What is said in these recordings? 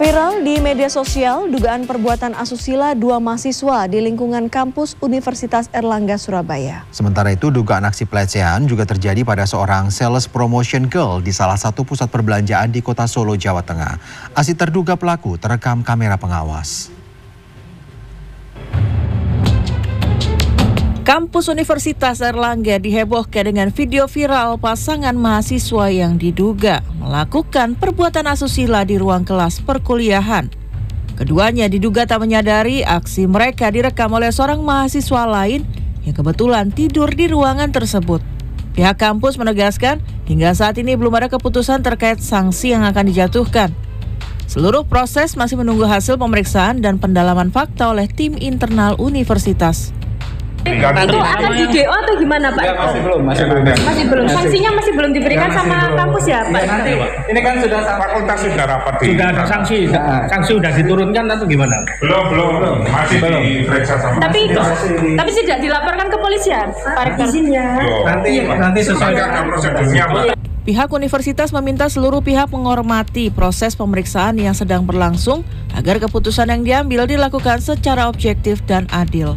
Viral di media sosial, dugaan perbuatan asusila dua mahasiswa di lingkungan kampus Universitas Airlangga, Surabaya. Sementara itu, dugaan aksi pelecehan juga terjadi pada seorang sales promotion girl di salah satu pusat perbelanjaan di Kota Solo, Jawa Tengah. Aksi terduga pelaku terekam kamera pengawas. Kampus Universitas Airlangga dihebohkan dengan video viral pasangan mahasiswa yang diduga melakukan perbuatan asusila di ruang kelas perkuliahan. Keduanya diduga tak menyadari aksi mereka direkam oleh seorang mahasiswa lain yang kebetulan tidur di ruangan tersebut. Pihak kampus menegaskan hingga saat ini belum ada keputusan terkait sanksi yang akan dijatuhkan. Seluruh proses masih menunggu hasil pemeriksaan dan pendalaman fakta oleh tim internal universitas. Itu akan di DO atau gimana, Pak? Ya, masih belum. Sanksinya masih belum diberikan sama kampus ya, Pak? Nanti, ini kan sudah fakultas sudah rapat. Sudah ada sanksi, sanksi sudah diturunkan atau gimana? Belum. Masih diperiksa sama. Tapi tidak dilaporkan ke polisian, Pak Rektor. Izinnya. Nanti sesuai dengan prosedurnya, Pak. Pihak universitas meminta seluruh pihak menghormati proses pemeriksaan yang sedang berlangsung agar keputusan yang diambil dilakukan secara objektif dan adil.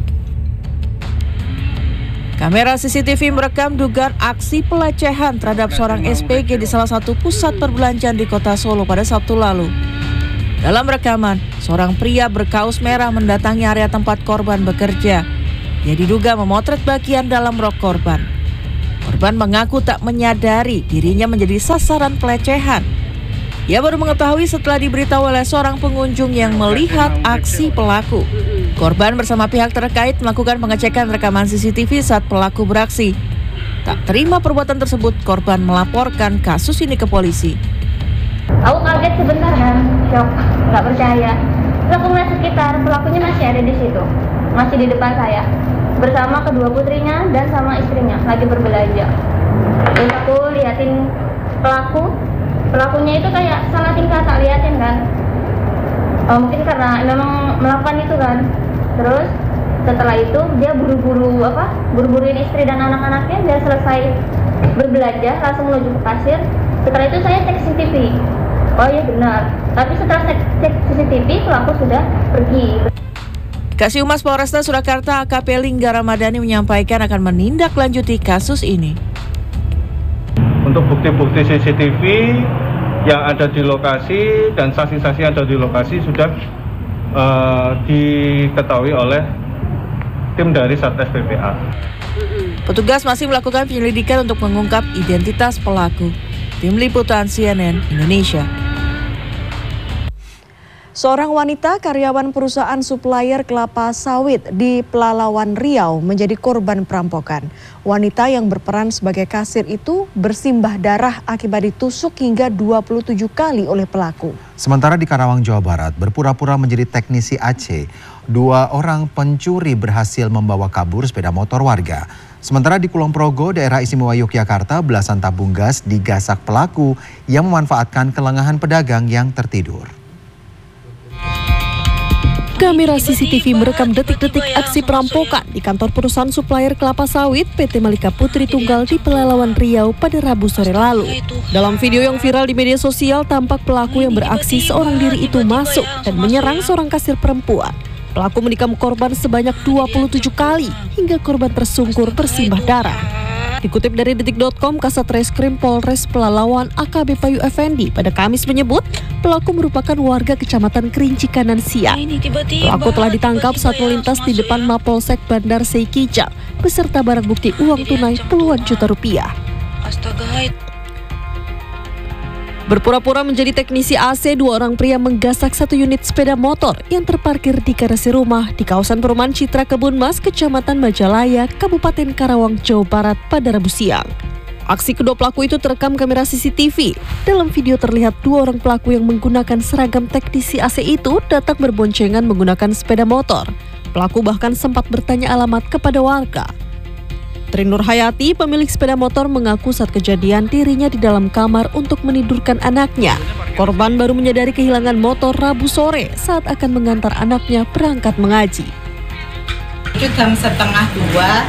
Kamera CCTV merekam dugaan aksi pelecehan terhadap seorang SPG di salah satu pusat perbelanjaan di Kota Solo pada Sabtu lalu. Dalam rekaman, seorang pria berkaus merah mendatangi area tempat korban bekerja. Dia diduga memotret bagian dalam rok korban. Korban mengaku tak menyadari dirinya menjadi sasaran pelecehan. Ia baru mengetahui setelah diberitahu oleh seorang pengunjung yang melihat aksi pelaku. Korban bersama pihak terkait melakukan pengecekan rekaman CCTV saat pelaku beraksi. Tak terima perbuatan tersebut, korban melaporkan kasus ini ke polisi. Aku kaget sebentar kan, shock, nggak percaya. Terus aku melihat sekitar, pelakunya masih ada di situ, masih di depan saya, bersama kedua putrinya dan sama istrinya lagi berbelanja. Terus aku liatin pelakunya itu kayak salah tingkah, tak liatin kan. Mungkin karena memang melakukan itu kan. Terus setelah itu dia buru-buruin istri dan anak-anaknya. Dia selesai berbelanja langsung menuju ke kasir. Setelah itu saya cek CCTV. Oh iya benar. Tapi setelah cek CCTV pelaku sudah pergi. Kasihumas Polresta Surakarta AKP Lingga Ramadhani menyampaikan akan menindaklanjuti kasus ini. Untuk bukti-bukti CCTV yang ada di lokasi dan saksi-saksi yang ada di lokasi sudah diketahui oleh tim dari Satgas PPA. Petugas masih melakukan penyelidikan untuk mengungkap identitas pelaku. Tim Liputan CNN Indonesia. Seorang wanita karyawan perusahaan supplier kelapa sawit di Pelalawan Riau menjadi korban perampokan. Wanita yang berperan sebagai kasir itu bersimbah darah akibat ditusuk hingga 27 kali oleh pelaku. Sementara di Karawang, Jawa Barat, berpura-pura menjadi teknisi AC, dua orang pencuri berhasil membawa kabur sepeda motor warga. Sementara di Kulon Progo, daerah istimewa Yogyakarta, belasan tabung gas digasak pelaku yang memanfaatkan kelengahan pedagang yang tertidur. Kamera CCTV merekam detik-detik aksi perampokan di kantor perusahaan supplier kelapa sawit PT Malika Putri Tunggal di Pelalawan Riau pada Rabu sore lalu. Dalam video yang viral di media sosial, tampak pelaku yang beraksi seorang diri itu masuk dan menyerang seorang kasir perempuan. Pelaku menikam korban sebanyak 27 kali hingga korban tersungkur bersimbah darah. Dikutip dari detik.com, Kasat Reskrim Polres Pelalawan AKB Payu Effendi pada Kamis menyebut pelaku merupakan warga Kecamatan Kerinci Kanan Siak. Pelaku telah ditangkap saat melintas di depan Mapolsek Bandar Seikijang beserta barang bukti uang tunai puluhan juta rupiah. Berpura-pura menjadi teknisi AC, dua orang pria menggasak satu unit sepeda motor yang terparkir di garasi rumah di kawasan perumahan Citra Kebun Mas, Kecamatan Majalaya, Kabupaten Karawang, Jawa Barat pada Rabu siang. Aksi kedua pelaku itu terekam kamera CCTV. Dalam video terlihat dua orang pelaku yang menggunakan seragam teknisi AC itu datang berboncengan menggunakan sepeda motor. Pelaku bahkan sempat bertanya alamat kepada warga. Tri Nur Hayati, pemilik sepeda motor, mengaku saat kejadian dirinya di dalam kamar untuk menidurkan anaknya. Korban baru menyadari kehilangan motor Rabu sore saat akan mengantar anaknya berangkat mengaji. Itu jam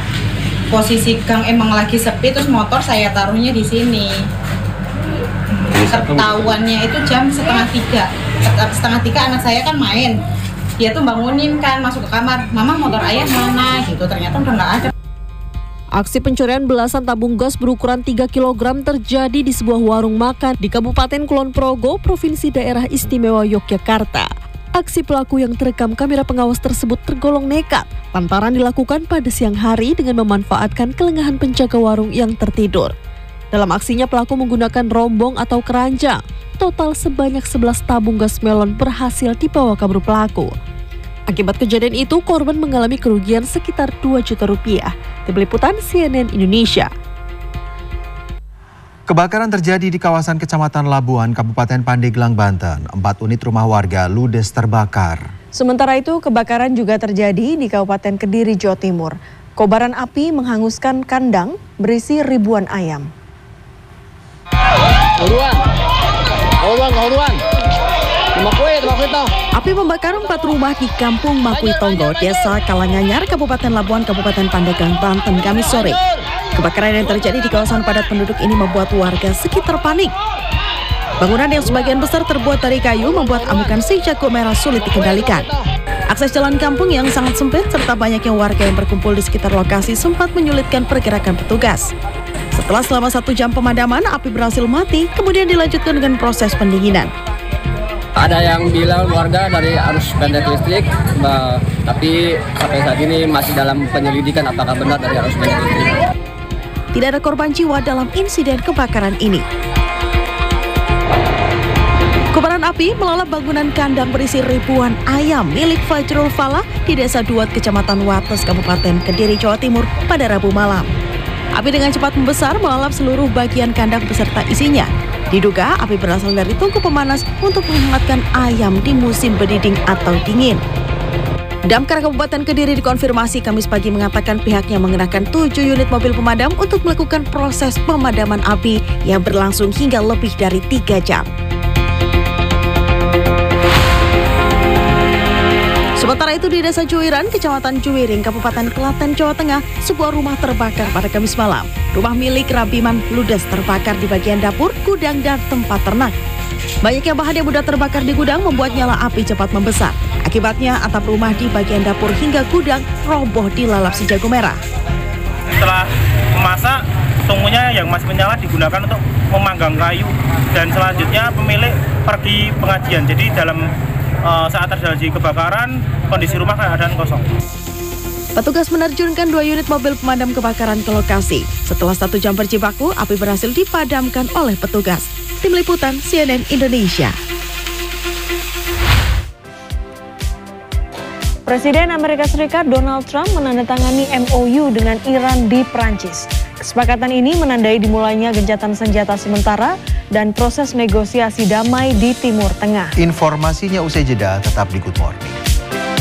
1:30, posisi gang emang lagi sepi, terus motor saya taruhnya di sini. Ketahuannya itu jam 2:30. 2:30 anak saya kan main. Dia tuh bangunin kan, masuk ke kamar, "Mama, motor ayah mana?" gitu. Ternyata udah nggak ada. Aksi pencurian belasan tabung gas berukuran 3 kg terjadi di sebuah warung makan di Kabupaten Kulon Progo, Provinsi Daerah Istimewa Yogyakarta. Aksi pelaku yang terekam kamera pengawas tersebut tergolong nekat lantaran dilakukan pada siang hari dengan memanfaatkan kelengahan penjaga warung yang tertidur. Dalam aksinya pelaku menggunakan rombong atau keranjang. Total sebanyak 11 tabung gas melon berhasil dibawa kabur pelaku. Akibat kejadian itu, korban mengalami kerugian sekitar 2 juta rupiah. Tim Liputan CNN Indonesia. Kebakaran terjadi di kawasan Kecamatan Labuan, Kabupaten Pandeglang, Banten. 4 unit rumah warga ludes terbakar. Sementara itu, kebakaran juga terjadi di Kabupaten Kediri, Jawa Timur. Kobaran api menghanguskan kandang berisi ribuan ayam. Api membakar 4 rumah di Kampung Makui Tonggo, Desa Kalanganyar, Kabupaten Labuan, Kabupaten Pandeglang, Banten, Kamis sore. Kebakaran yang terjadi di kawasan padat penduduk ini membuat warga sekitar panik. Bangunan yang sebagian besar terbuat dari kayu membuat amukan si jago merah sulit dikendalikan. Akses jalan kampung yang sangat sempit serta banyaknya warga yang berkumpul di sekitar lokasi sempat menyulitkan pergerakan petugas. Selama 1 jam pemadaman, api berhasil mati, kemudian dilanjutkan dengan proses pendinginan. Ada yang bilang warga dari arus pendek listrik, tapi sampai saat ini masih dalam penyelidikan apakah benar dari arus pendek listrik. Tidak ada korban jiwa dalam insiden kebakaran ini. Kobaran api melalap bangunan kandang berisi ribuan ayam milik Fajrul Falah di Desa Duat, Kecamatan Wates, Kabupaten Kediri, Jawa Timur pada Rabu malam. Api dengan cepat membesar melalap seluruh bagian kandang beserta isinya. Diduga api berasal dari tungku pemanas untuk menghangatkan ayam di musim berdiding atau dingin. Damkar Kabupaten Kediri dikonfirmasi Kamis pagi mengatakan pihaknya mengerahkan 7 unit mobil pemadam untuk melakukan proses pemadaman api yang berlangsung hingga lebih dari 3 jam. Sementara itu di Desa Juwiran, Kecamatan Juwiring, Kabupaten Klaten, Jawa Tengah, sebuah rumah terbakar pada Kamis malam. Rumah milik Rabiman ludes terbakar di bagian dapur, gudang, dan tempat ternak. Banyaknya bahan yang mudah terbakar di gudang membuat nyala api cepat membesar. Akibatnya atap rumah di bagian dapur hingga gudang roboh dilalap si jago merah. Setelah memasak, tunggunya yang masih menyala digunakan untuk memanggang kayu. Dan selanjutnya pemilik pergi pengajian. Jadi dalam saat terjadi kebakaran, kondisi rumah keadaan kosong. Petugas menerjunkan 2 unit mobil pemadam kebakaran ke lokasi. Setelah 1 jam berjibaku, api berhasil dipadamkan oleh petugas. Tim Liputan CNN Indonesia. Presiden Amerika Serikat Donald Trump menandatangani MOU dengan Iran di Perancis. Kesepakatan ini menandai dimulainya gencatan senjata sementara dan proses negosiasi damai di Timur Tengah. Informasinya usai jeda, tetap di Good Morning.